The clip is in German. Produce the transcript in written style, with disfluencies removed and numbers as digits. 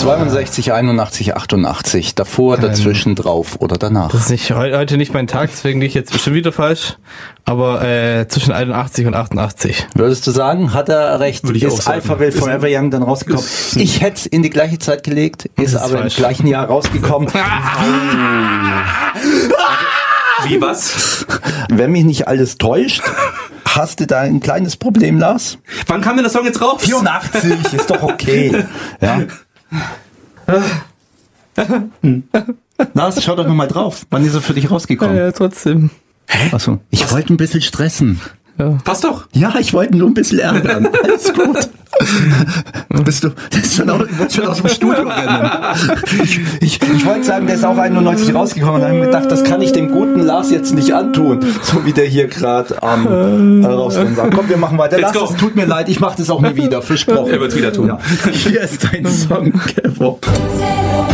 62, 81, 88. Davor, dazwischen, drauf oder danach. Das ist nicht, heute nicht mein Tag, deswegen liege ich jetzt bestimmt wieder falsch. Aber zwischen 81 und 88. Würdest du sagen, hat er recht? Würde ich auch Ist sagen. Alpha Will Forever Young dann rausgekommen? Ich hätte es in die gleiche Zeit gelegt, ist aber falsch. im gleichen Jahr rausgekommen. Wie was? Wenn mich nicht alles täuscht, hast du da ein kleines Problem, Lars? Wann kam denn der Song jetzt raus? 84, ist doch okay. Ja. Lars, schau doch nochmal drauf. Wann ist er für dich rausgekommen? Ja, trotzdem. Achso, ich wollte ein bisschen stressen. Passt doch. Ja, ich wollte nur ein bisschen ärgern. Alles gut. Bist du willst schon aus dem Studio rennen. Ich wollte sagen, der ist auch 91 rausgekommen und dann habe ich mir gedacht, das kann ich dem guten Lars jetzt nicht antun. So wie der hier gerade rauskommt. Komm, wir machen weiter. Lars, es tut mir leid, ich mache das auch nie wieder. Versprochen. Er wird es wieder tun. Ja. Hier ist dein Song, Kevo. Zero.